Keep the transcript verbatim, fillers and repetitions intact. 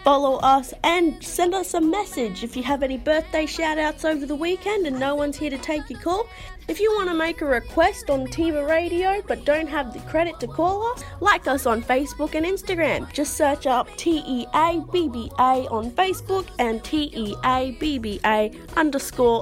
follow us and send us a message if you have any birthday shout outs over the weekend and no one's here to take your call. If you want to make a request on Tiva Radio but don't have the credit to call us, like us on Facebook and Instagram. Just search up T E A B B A on Facebook and T E A B B A underscore